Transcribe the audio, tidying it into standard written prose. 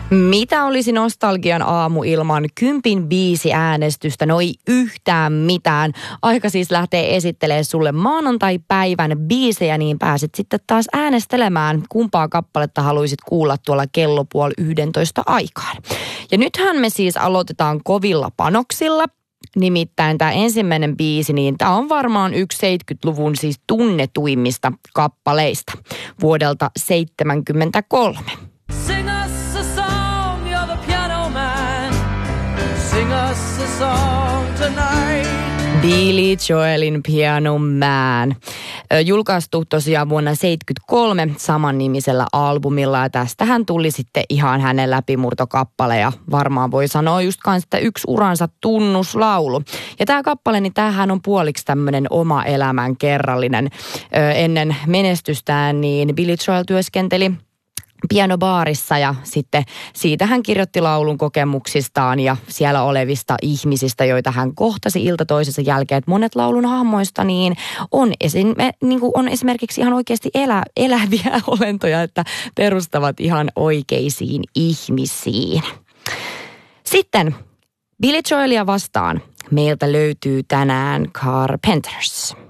Mitä olisi nostalgian aamu ilman 10 biisiäänestystä? No ei yhtään mitään. Aika siis lähtee esittelemään sulle maanantai-päivän biisejä, niin pääset sitten taas äänestelemään, kumpaa kappaletta haluaisit kuulla tuolla kello 10:30 aikaan. Ja nythän me siis aloitetaan kovilla panoksilla. Nimittäin tämä ensimmäinen biisi, niin tämä on varmaan yksi 70-luvun siis tunnetuimmista kappaleista vuodelta 1973. Sing us a song tonight. Billy Joelin Piano Man. Julkaistu tosiaan vuonna 1973 samannimisellä albumilla ja tästähän tuli sitten ihan hänen läpimurtokappale ja varmaan voi sanoa just kanssa yksi uransa tunnuslaulu. Ja tämä kappale, niin tämähän on puoliksi tämmöinen oma elämän kerrallinen. Ennen menestystään niin Billy Joel työskenteli pianobaarissa ja sitten siitä hän kirjoitti laulun kokemuksistaan ja siellä olevista ihmisistä, joita hän kohtasi ilta toisensa jälkeen. Että monet laulun hahmoista niin on esimerkiksi ihan oikeasti eläviä olentoja, että perustavat ihan oikeisiin ihmisiin. Sitten Billy Joelia vastaan meiltä löytyy tänään Carpenters.